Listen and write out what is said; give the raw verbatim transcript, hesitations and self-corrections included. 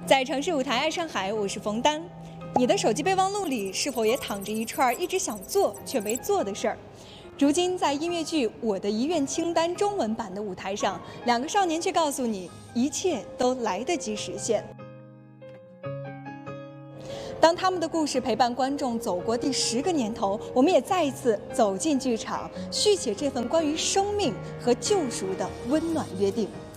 在城市舞台爱上海，我是冯丹。你的手机备忘录里是否也躺着一串一直想做却没做的事儿？如今在音乐剧《我的遗愿清单》中文版的舞台上，两个少年却告诉你，一切都来得及实现。当他们的故事陪伴观众走过第十个年头，我们也再一次走进剧场，续写这份关于生命和救赎的温暖约定。